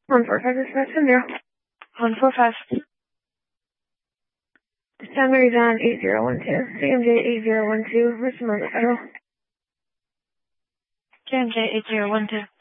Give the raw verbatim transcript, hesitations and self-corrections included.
one four five dispatch in there. one four five. Summary on eight zero one two. C M J eight zero one two. Richmond Federal. C M J eight zero one two.